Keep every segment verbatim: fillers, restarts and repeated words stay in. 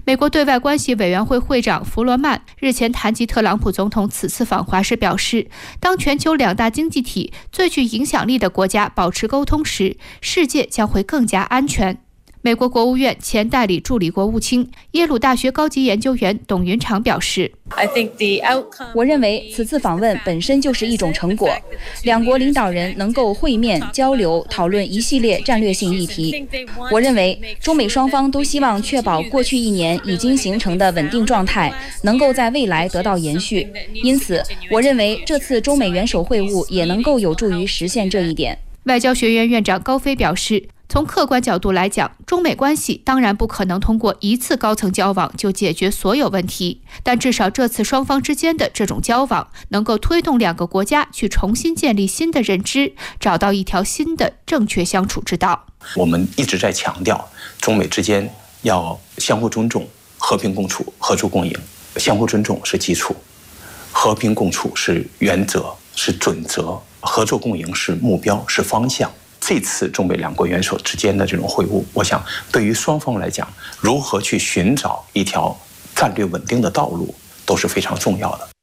美国对外关系委员会会长弗罗曼日前谈及特朗普总统此次访华时表示，当全球两大经济体最具影响力的国家保持沟通时，世界将会更加安全。美国国务院前代理助理国务卿、耶鲁大学高级研究员董云长表示， 我认为此次访问本身就是一种成果，两国领导人能够会面交流，讨论一系列战略性议题。我认为中美双方都希望确保过去一年已经形成的稳定状态能够在未来得到延续，因此我认为这次中美元首会晤也能够有助于实现这一点。 外交学院院长高飞表示，从客观角度来讲，中美关系当然不可能通过一次高层交往就解决所有问题，但至少这次双方之间的这种交往能够推动两个国家去重新建立新的认知，找到一条新的正确相处之道。 我们一直在强调，中美之间要相互尊重、和平共处、合作共赢。相互尊重是基础，和平共处是原则、是准则，合作共赢是目标、是方向。这次中美两国元首之间的这种会晤，我想对于双方来讲，如何去寻找一条战略稳定的道路都是非常重要的。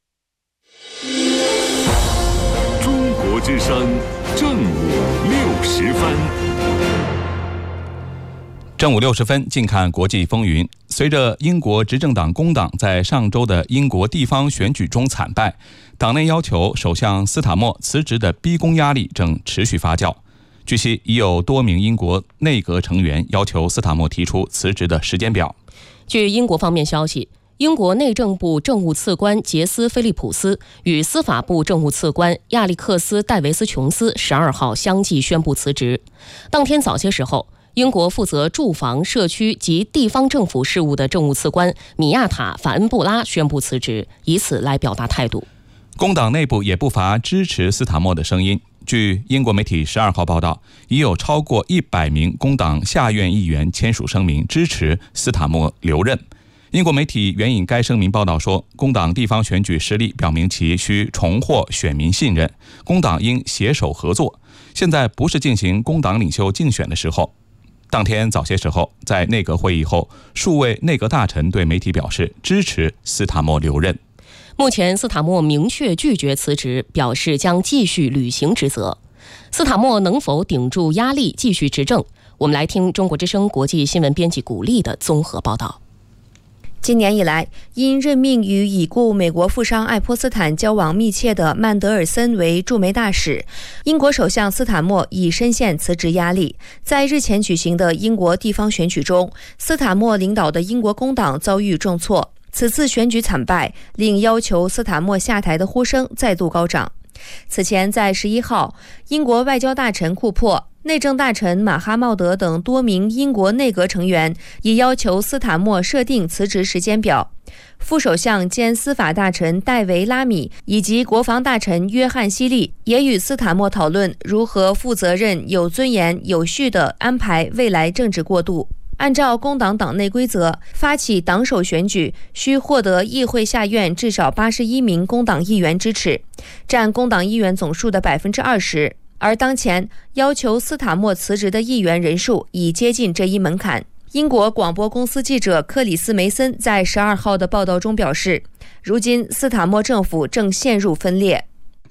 中国之声正午六时分， 正午六十分，近看国际风云。随着英国执政党工党在上周的英国地方选举中惨败，党内要求首相斯塔默辞职的逼宫压力正持续发酵。据悉，已有多名英国内阁成员要求斯塔默提出辞职的时间表。 据英国方面消息，英国内政部政务次官杰斯·菲利普斯与司法部政务次官亚历克斯·戴维斯琼斯十二号相继宣布辞职。当天早些时候，英国负责住房、社区及地方政府事务的政务次官米亚塔·法恩布拉宣布辞职，以此来表达态度。 工党内部也不乏支持斯塔默的声音。据英国媒体十二号报道，已有超过一百名工党下院议员签署声明支持斯塔默留任。英国媒体援引该声明报道说，工党地方选举失利表明其需重获选民信任，工党应携手合作。现在不是进行工党领袖竞选的时候。当天早些时候，在内阁会议后，数位内阁大臣对媒体表示支持斯塔默留任。 目前斯塔默明确拒绝辞职，表示将继续履行职责。斯塔默能否顶住压力继续执政？我们来听中国之声国际新闻编辑古丽的综合报道。 今年以来，因任命与已故美国富商爱泼斯坦交往密切的曼德尔森为驻美大使，英国首相斯塔默已深陷辞职压力。在日前举行的英国地方选举中，斯塔默领导的英国工党遭遇重挫，此次选举惨败，令要求斯塔默下台的呼声再度高涨。此前在十一号，英国外交大臣库珀、内政大臣马哈茂德等多名英国内阁成员也要求斯塔默设定辞职时间表。副首相兼司法大臣戴维·拉米以及国防大臣约翰·希利也与斯塔默讨论如何负责任、有尊严、有序地安排未来政治过渡。按照工党党内规则，发起党首选举需获得议会下院至少八十一名工党议员支持，占工党议员总数的百分之二十。而当前要求斯塔默辞职的议员人数已接近这一门槛。英国广播公司记者克里斯·梅森在十二号的报道中表示，如今斯塔默政府正陷入分裂。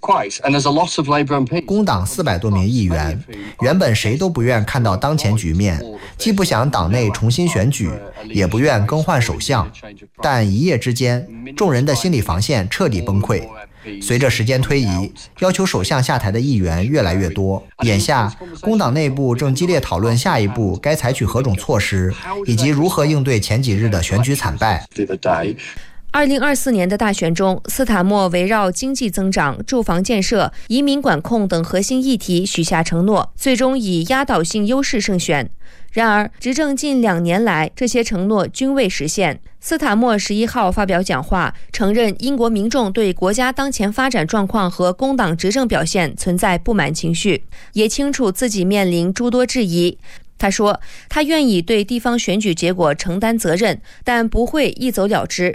工党四百多名议员，原本谁都不愿看到当前局面，既不想党内重新选举，也不愿更换首相。但一夜之间，众人的心理防线彻底崩溃。随着时间推移，要求首相下台的议员越来越多。眼下，工党内部正激烈讨论下一步该采取何种措施，以及如何应对前几日的选举惨败。 二零二四年的大选中，斯塔默围绕经济增长、住房建设、移民管控等核心议题许下承诺，最终以压倒性优势胜选。然而，执政近两年来，这些承诺均未实现。斯塔默十一号发表讲话，承认英国民众对国家当前发展状况和工党执政表现存在不满情绪，也清楚自己面临诸多质疑。他说，他愿意对地方选举结果承担责任，但不会一走了之。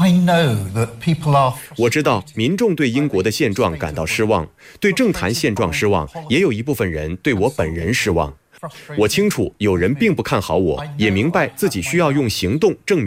我知道民众对英国的现状感到失望，对政坛现状失望，也有一部分人对我本人失望。我清楚有人并不看好我，也明白自己需要用行动证明